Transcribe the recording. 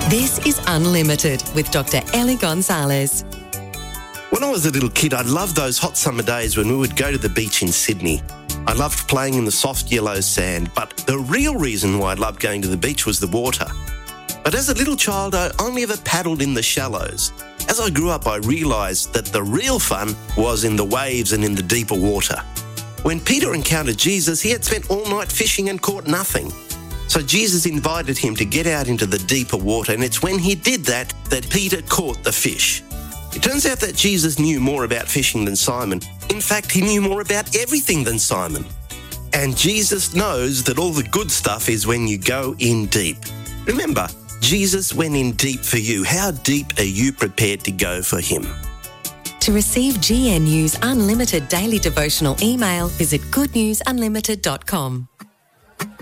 This is Unlimited with Dr. Ellie Gonzalez. When I was a little kid, I loved those hot summer days when we would go to the beach in Sydney. I loved playing in the soft yellow sand, but the real reason why I loved going to the beach was the water. But as a little child, I only ever paddled in the shallows. As I grew up, I realised that the real fun was in the waves and in the deeper water. When Peter encountered Jesus, he had spent all night fishing and caught nothing. So Jesus invited him to get out into the deeper water, and it's when he did that Peter caught the fish. It turns out that Jesus knew more about fishing than Simon. In fact, he knew more about everything than Simon. And Jesus knows that all the good stuff is when you go in deep. Remember, Jesus went in deep for you. How deep are you prepared to go for him? To receive GNU's Unlimited daily devotional email, visit goodnewsunlimited.com.